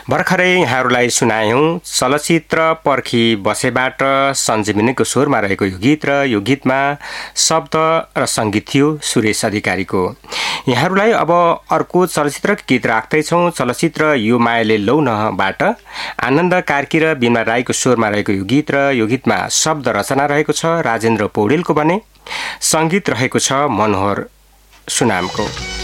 भर्खरै यहाँहरूलाई सुनायौं चलचित्र पर्खी बसेबाट सञ्जीवनीको स्वरमा रहेको यो गीत र यो गीतमा शब्द र सङ्गीत थियो सुरेश अधिकारीको। यहाँहरूलाई अब अर्को चलचित्रको गीत राख्दैछौँ। चलचित्र यो मायाले लौ नबाट आनन्द कार्की र बिमला राईको स्वरमा रहेको यो गीत र यो गीतमा शब्द रचना रहेको छ राजेन्द्र पौडेलको भने सङ्गीत रहेको छ मनोहर सुनामको।